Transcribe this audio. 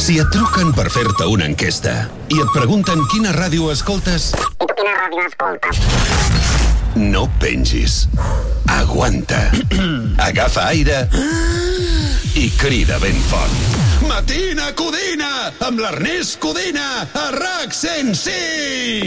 Si et truquen per fer-te una enquesta i et pregunten quina ràdio escoltes... I tu quina ràdio escoltes? No pengis. Aguanta. Agafa aire i crida ben fort. Matina Codina, amb l'Ernest Codina, a RAC 105!